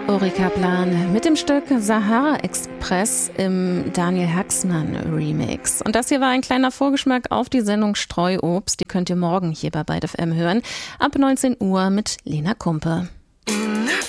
Ulrika Plan mit dem Stück Sahara Express im Daniel Haaksman Remix. Und das hier war ein kleiner Vorgeschmack auf die Sendung Streuobst. Die könnt ihr morgen hier bei Byte FM hören. Ab 19 Uhr mit Lena Kumpe.